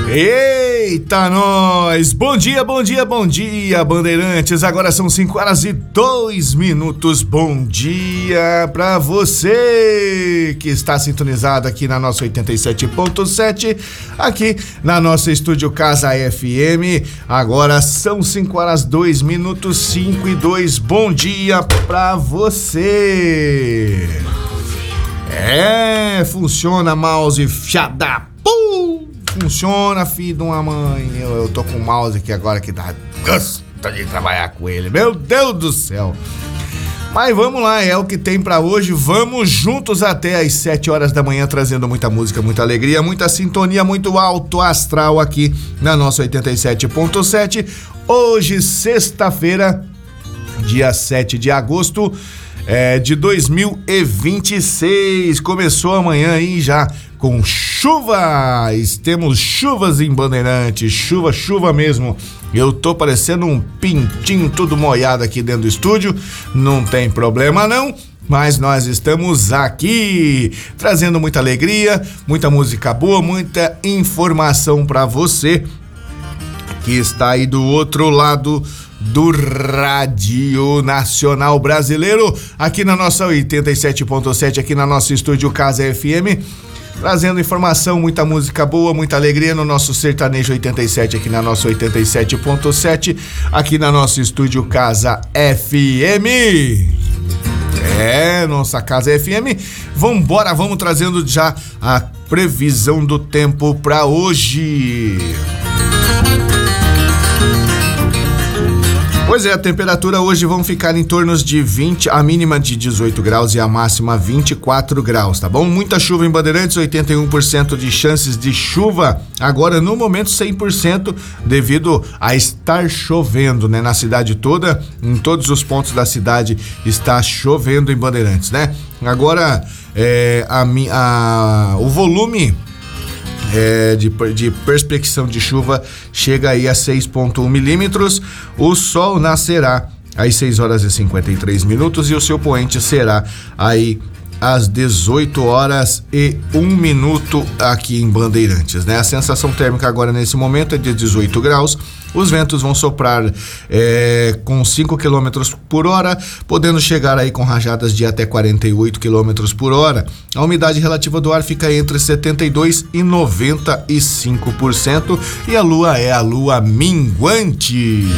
Eita, nós! Bom dia, bom dia, bom dia, Bandeirantes. Agora são 5h02. Bom dia pra você que está sintonizado aqui na nossa 87.7, aqui na nossa Estúdio Casa FM. Agora são 5h02, 5:02. Bom dia pra você. Funciona mouse fiada. Funciona, filho de uma mãe. Eu tô com o mouse aqui agora que dá gosto de trabalhar com ele. Meu Deus do céu. Mas vamos lá, é o que tem pra hoje. Vamos juntos até às 7 horas da manhã, trazendo muita música, muita alegria, muita sintonia, muito alto astral aqui na nossa 87.7. Hoje, sexta-feira, dia 7 de agosto de 2026. Começou amanhã aí já com chuva. Temos chuvas em Bandeirantes, chuva mesmo. Eu tô parecendo um pintinho todo molhado aqui dentro do estúdio. Não tem problema não, mas nós estamos aqui trazendo muita alegria, muita música boa, muita informação pra você que está aí do outro lado do Rádio Nacional Brasileiro, aqui na nossa 87.7, aqui na nossa Estúdio Casa FM, trazendo informação, muita música boa, muita alegria no nosso Sertanejo 87, aqui na nossa 87.7, aqui na nossa Estúdio Casa FM. Nossa Casa FM. Vambora, vamos trazendo já a previsão do tempo para hoje. Pois é, a temperatura hoje vão ficar em torno de 20, a mínima de 18 graus e a máxima 24 graus, tá bom? Muita chuva em Bandeirantes, 81% de chances de chuva, agora no momento 100%, devido a estar chovendo, né? Na cidade toda, em todos os pontos da cidade está chovendo em Bandeirantes, né? Agora, o volume de perspecção de chuva chega aí a 6,1 milímetros. O sol nascerá às 6h53 e o seu poente será aí às 18h01 aqui em Bandeirantes, né? A sensação térmica agora nesse momento é de 18 graus. Os ventos vão soprar com 5 km por hora, podendo chegar aí com rajadas de até 48 km por hora. A umidade relativa do ar fica entre 72% e 95% e a lua é a lua minguante.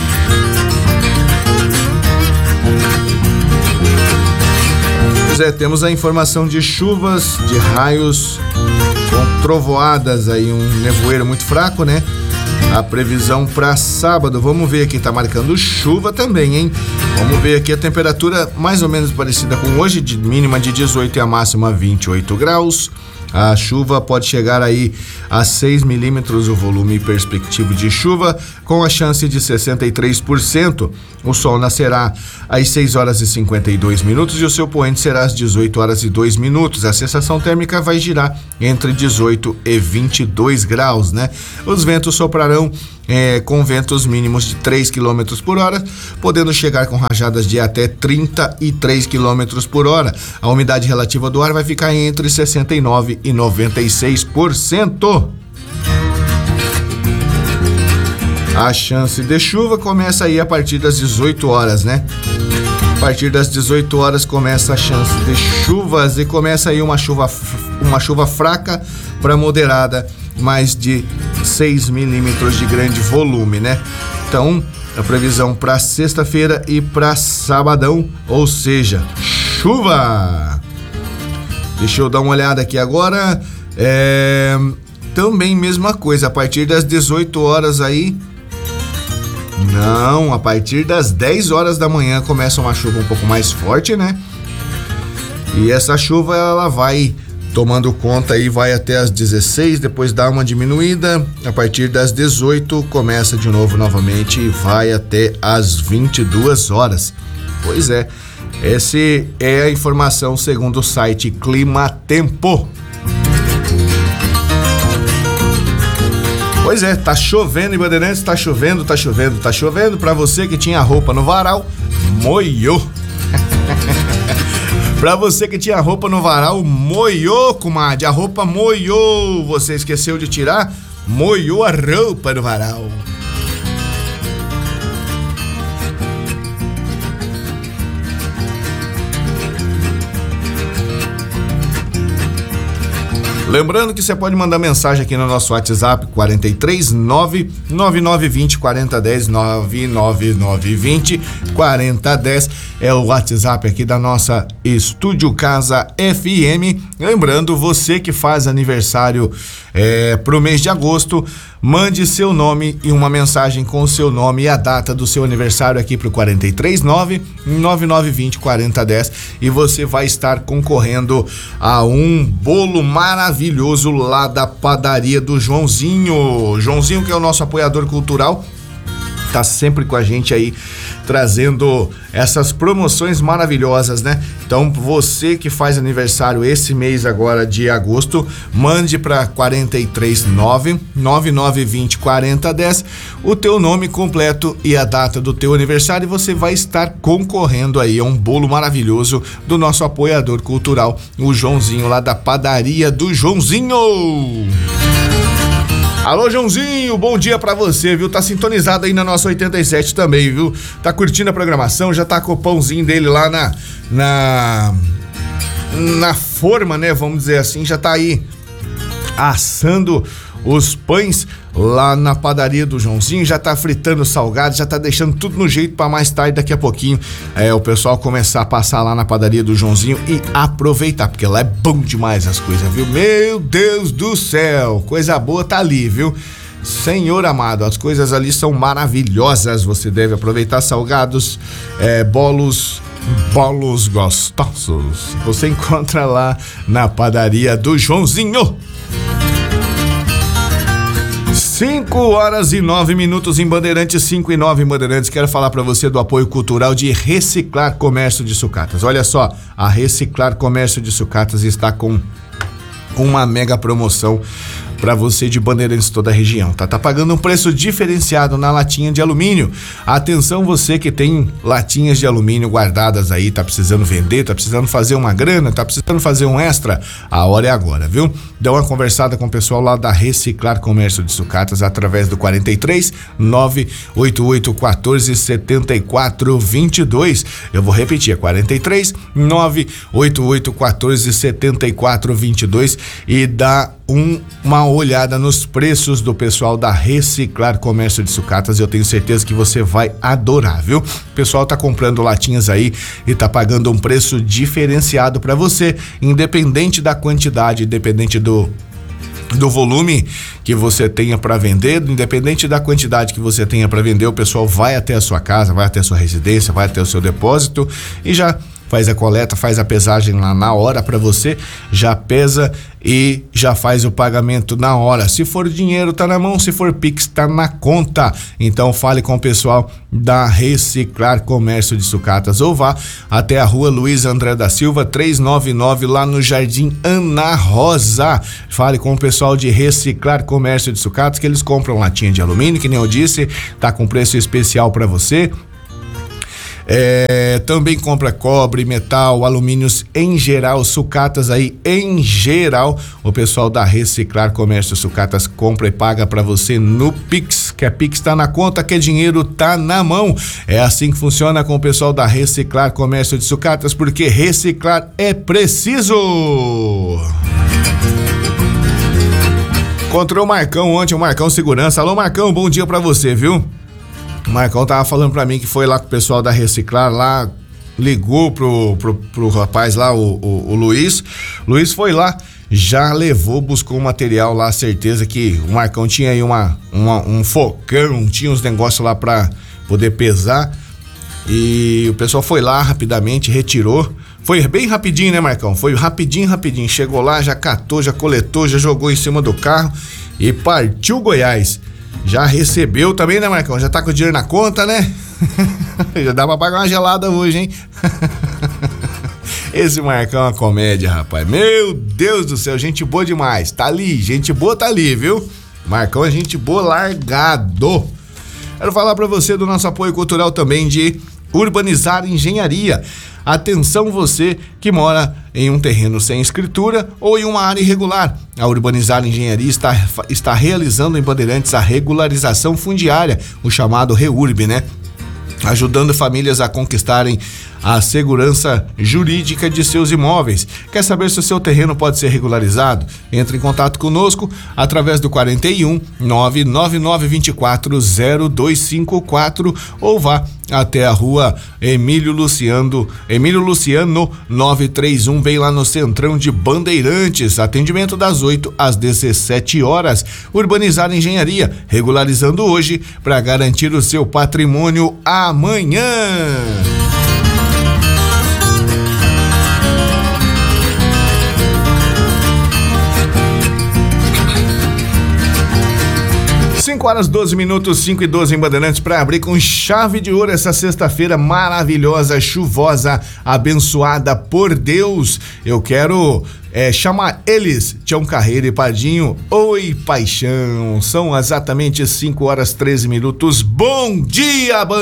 Temos a informação de chuvas, de raios, com trovoadas aí, um nevoeiro muito fraco, né? A previsão para sábado, vamos ver aqui, tá marcando chuva também, hein? Vamos ver aqui a temperatura mais ou menos parecida com hoje, de mínima de 18 e a máxima 28 graus. A chuva pode chegar aí a 6 milímetros, o volume perspectivo de chuva, com a chance de 63%. O sol nascerá às 6h52 e o seu poente será às 18h02. A sensação térmica vai girar entre 18 e 22 graus, né? Os ventos soprarão com ventos mínimos de 3 km por hora, podendo chegar com rajadas de até 33 km por hora. A umidade relativa do ar vai ficar entre 69% e 96%. A chance de chuva começa aí a partir das 18 horas, né? A partir das 18 horas começa a chance de chuvas e começa aí uma chuva fraca para moderada, mais de 6 milímetros de grande volume, né? Então, a previsão para sexta-feira e para sabadão, ou seja, chuva. Deixa eu dar uma olhada aqui agora. Também mesma coisa, a partir das 18 horas aí. Não, a partir das 10 horas da manhã começa uma chuva um pouco mais forte, né? E essa chuva ela vai tomando conta aí, vai até as 16, depois dá uma diminuída, a partir das 18 começa de novo novamente e vai até as 22 horas. Pois é, essa é a informação segundo o site Clima Tempo. Pois é, tá chovendo em Bandeirantes, tá chovendo. Pra você que tinha roupa no varal, molhou. Pra você que tinha roupa no varal, moiou, comadre, a roupa moiou. Você esqueceu de tirar? Moiou a roupa no varal. Lembrando que você pode mandar mensagem aqui no nosso WhatsApp 439-9920-4010, 99920-4010 é o WhatsApp aqui da nossa Estúdio Casa FM. Lembrando, você que faz aniversário pro mês de agosto, mande seu nome e uma mensagem com o seu nome e a data do seu aniversário aqui pro 439-9920-4010 e você vai estar concorrendo a um bolo maravilhoso lá da padaria do Joãozinho. Joãozinho, que é o nosso apoiador cultural, tá sempre com a gente aí, trazendo essas promoções maravilhosas, né? Então, você que faz aniversário esse mês agora de agosto, mande para 439-9920-4010 o teu nome completo e a data do teu aniversário, e você vai estar concorrendo aí a um bolo maravilhoso do nosso apoiador cultural, o Joãozinho, lá da padaria do Joãozinho. Alô, Joãozinho, bom dia pra você, viu? Tá sintonizado aí na nossa 87 também, viu? Tá curtindo a programação, já tá com o pãozinho dele lá na forma, né? Vamos dizer assim, já tá aí assando os pães lá na padaria do Joãozinho, já tá fritando salgado, já tá deixando tudo no jeito pra mais tarde, daqui a pouquinho, o pessoal começar a passar lá na padaria do Joãozinho e aproveitar, porque lá é bom demais as coisas, viu? Meu Deus do céu, coisa boa tá ali, viu? Senhor amado, as coisas ali são maravilhosas, você deve aproveitar. Salgados, bolos gostosos, você encontra lá na padaria do Joãozinho. 5h09 em Bandeirantes, 5h09 em Bandeirantes. Quero falar para você do apoio cultural de Reciclar Comércio de Sucatas. Olha só, a Reciclar Comércio de Sucatas está com uma mega promoção para você de Bandeirantes, toda a região, tá? Tá pagando um preço diferenciado na latinha de alumínio. Atenção, você que tem latinhas de alumínio guardadas aí, tá precisando vender, tá precisando fazer uma grana, tá precisando fazer um extra, a hora é agora, viu? Dá uma conversada com o pessoal lá da Reciclar Comércio de Sucatas através do 43 988 14 74 22. Eu vou repetir, é 43 988 14 74 22 e dá uma olhada nos preços do pessoal da Reciclar Comércio de Sucatas. Eu tenho certeza que você vai adorar, viu? O pessoal tá comprando latinhas aí e tá pagando um preço diferenciado para você, independente da quantidade, independente do volume que você tenha para vender, independente da quantidade que você tenha para vender, o pessoal vai até a sua casa, vai até a sua residência, vai até o seu depósito e já faz a coleta, faz a pesagem lá na hora para você, já pesa e já faz o pagamento na hora. Se for dinheiro, tá na mão, se for Pix, tá na conta. Então fale com o pessoal da Reciclar Comércio de Sucatas ou vá até a rua Luiz André da Silva 399, lá no Jardim Ana Rosa. Fale com o pessoal de Reciclar Comércio de Sucatas, que eles compram latinha de alumínio, que nem eu disse, tá com preço especial para você. Também compra cobre, metal, alumínios em geral, sucatas aí em geral. O pessoal da Reciclar Comércio Sucatas compra e paga pra você no Pix, que a Pix tá na conta, que dinheiro tá na mão. É assim que funciona com o pessoal da Reciclar Comércio de Sucatas, porque reciclar é preciso. Encontrei o Marcão ontem, o Marcão Segurança. Alô, Marcão, bom dia pra você, viu? O Marcão tava falando pra mim que foi lá com o pessoal da Reciclar, lá ligou pro rapaz lá, o Luiz. Luiz foi lá, já levou, buscou o material lá, certeza que o Marcão tinha aí um focão, tinha uns negócios lá pra poder pesar. E o pessoal foi lá rapidamente, retirou. Foi bem rapidinho, né, Marcão? Foi rapidinho. Chegou lá, já catou, já coletou, já jogou em cima do carro e partiu Goiás. Já recebeu também, né, Marcão? Já tá com o dinheiro na conta, né? Já dá pra pagar uma gelada hoje, hein? Esse Marcão é uma comédia, rapaz. Meu Deus do céu, gente boa demais. Tá ali, gente boa tá ali, viu? Marcão é gente boa largado. Quero falar pra você do nosso apoio cultural também de Urbanizar Engenharia. Atenção você que mora em um terreno sem escritura ou em uma área irregular. A Urbanizar Engenharia está realizando em Bandeirantes a regularização fundiária, o chamado REURB, né? Ajudando famílias a conquistarem a segurança jurídica de seus imóveis. Quer saber se o seu terreno pode ser regularizado? Entre em contato conosco através do 41 999240254 ou vá até a rua Emílio Luciano 931, bem lá no Centrão de Bandeirantes. Atendimento das 8 às 17 horas. Urbanizar Engenharia, regularizando hoje para garantir o seu patrimônio amanhã. 5:12, 5:12 em Bandeirantes, para abrir com chave de ouro essa sexta-feira maravilhosa, chuvosa, abençoada por Deus. Eu quero chamar eles, Tião Carreiro e Pardinho. Oi, paixão. São exatamente 5:13. Bom dia,